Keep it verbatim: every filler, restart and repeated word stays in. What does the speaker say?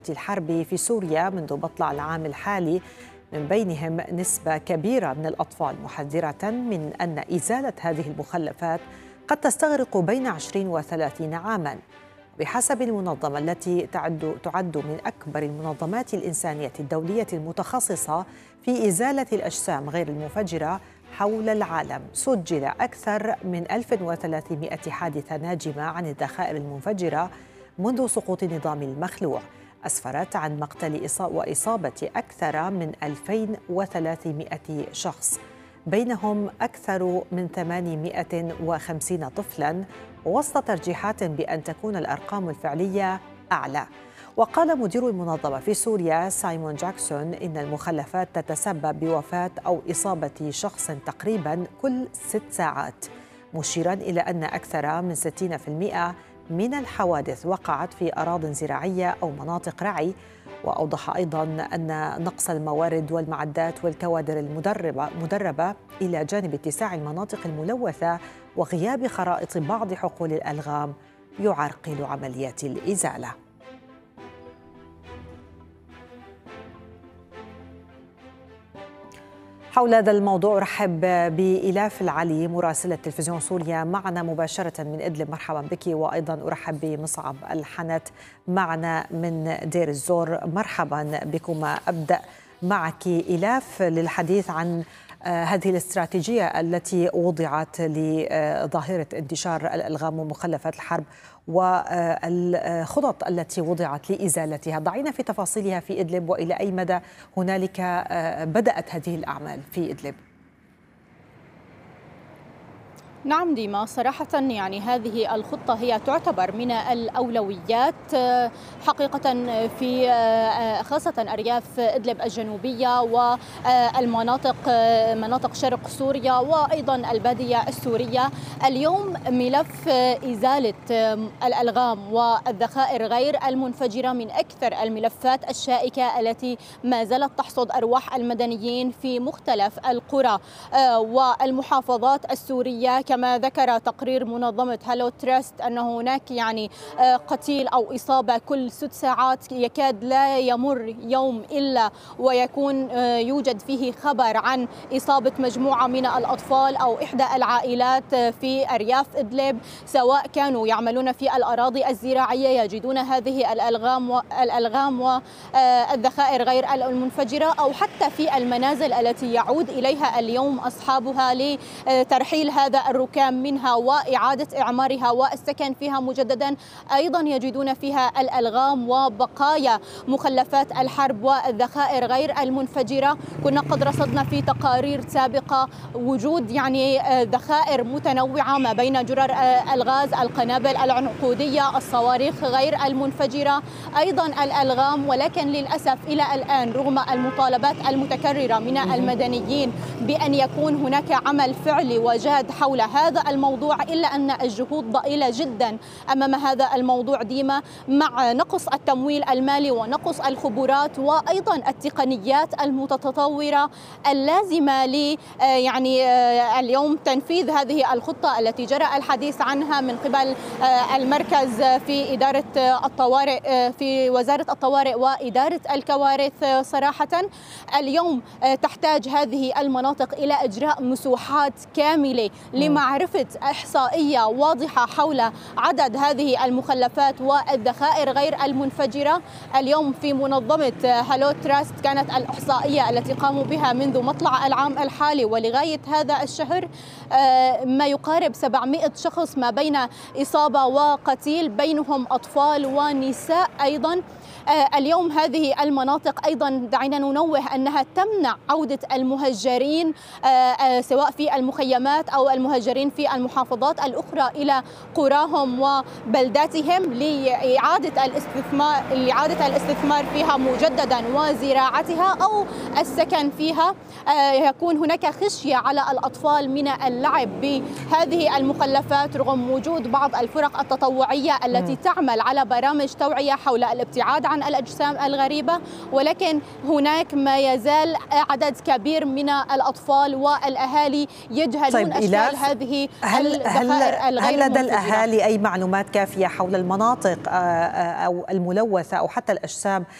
الحرب في سوريا منذ مطلع العام الحالي، من بينهم نسبة كبيرة من الأطفال، محذرة من أن إزالة هذه المخلفات قد تستغرق بين عشرين وثلاثين عاماً. بحسب المنظمة التي تعد, تعد من أكبر المنظمات الإنسانية الدولية المتخصصة في إزالة الأجسام غير المنفجرة حول العالم، سجل أكثر من ألف وثلاثمائة حادثة ناجمة عن الذخائر المنفجرة منذ سقوط النظام المخلوع، أسفرت عن مقتل وإصابة أكثر من ألفين وثلاثمائة شخص، بينهم أكثر من ثمانمائة وخمسين طفلاً، وسط ترجيحات بأن تكون الأرقام الفعلية أعلى. وقال مدير المنظمة في سوريا سايمون جاكسون إن المخلفات تتسبب بوفاة أو إصابة شخص تقريباً كل ست ساعات، مشيراً إلى أن أكثر من ستين بالمئة من الحوادث وقعت في أراضٍ زراعية أو مناطق رعي. وأوضح أيضاً أن نقص الموارد والمعدات والكوادر المدربة مدربة إلى جانب اتساع المناطق الملوثة وغياب خرائط بعض حقول الألغام يعرقل عمليات الإزالة. حول هذا الموضوع رحب بإلاف العلي مراسلة تلفزيون سوريا معنا مباشرة من إدلب، مرحبا بك. وأيضا أرحب بمصعب الحنت معنا من دير الزور، مرحبا بكما. أبدأ معك إلاف للحديث عن هذه الاستراتيجية التي وضعت لظاهرة انتشار الألغام ومخلفات الحرب والخطط التي وضعت لإزالتها. ضعينا في تفاصيلها في إدلب، وإلى أي مدى هنالك بدأت هذه الأعمال في إدلب؟ نعم ديما، صراحة يعني هذه الخطة هي تعتبر من الأولويات حقيقة في خاصة أرياف إدلب الجنوبية والمناطق مناطق شرق سوريا وأيضا البادية السورية. اليوم ملف إزالة الألغام والذخائر غير المنفجرة من أكثر الملفات الشائكة التي ما زالت تحصد أرواح المدنيين في مختلف القرى والمحافظات السورية. كما ذكر تقرير منظمة هالو تراست أن هناك يعني قتيل أو إصابة كل ست ساعات، يكاد لا يمر يوم إلا ويكون يوجد فيه خبر عن إصابة مجموعة من الأطفال أو إحدى العائلات في أرياف إدلب، سواء كانوا يعملون في الأراضي الزراعية يجدون هذه الألغام والألغام والذخائر غير المنفجرة، أو حتى في المنازل التي يعود إليها اليوم أصحابها لترحيل هذا الركام منها وإعادة إعمارها والسكن فيها مجددا، أيضا يجدون فيها الألغام وبقايا مخلفات الحرب والذخائر غير المنفجرة. كنا قد رصدنا في تقارير سابقة وجود يعني ذخائر متنوعة ما بين جرر الغاز، القنابل العنقودية، الصواريخ غير المنفجرة، أيضا الألغام. ولكن للأسف إلى الآن رغم المطالبات المتكررة من المدنيين بأن يكون هناك عمل فعلي وجاد حول هذا الموضوع، إلا أن الجهود ضئيلة جدا أمام هذا الموضوع ديما، مع نقص التمويل المالي ونقص الخبرات وأيضا التقنيات المتطورة اللازمة ل يعني اليوم تنفيذ هذه الخطة التي جرى الحديث عنها من قبل المركز في إدارة الطوارئ في وزارة الطوارئ وإدارة الكوارث. صراحة اليوم تحتاج هذه المناطق إلى إجراء مسوحات كاملة لمعرفة إحصائية واضحة حول عدد هذه المخلفات والذخائر غير المنفجرة. اليوم في منظمة هالو تراست كانت الإحصائية التي قاموا بها منذ مطلع العام الحالي ولغاية هذا الشهر ما يقارب سبعمائة شخص ما بين إصابة وقتيل، بينهم أطفال ونساء أيضا. اليوم هذه المناطق أيضا دعينا ننوه أنها تمنع عودة المهجرين سواء في المخيمات أو المهجرين في المحافظات الأخرى إلى قراهم وبلداتهم لإعادة الاستثمار لإعادة الاستثمار فيها مجددا وزراعتها أو السكن فيها. يكون هناك خشية على الأطفال من اللعب بهذه المخلفات رغم وجود بعض الفرق التطوعية التي تعمل على برامج توعية حول الابتعاد عن الأجسام الغريبة، ولكن هناك ما يزال عدد كبير من الأطفال والأهالي يجهلون طيب أشكال هذه هل الذخائر هل, الغير هل لدى منفجرة. الأهالي أي معلومات كافية حول المناطق أو الملوثة أو حتى الأجسام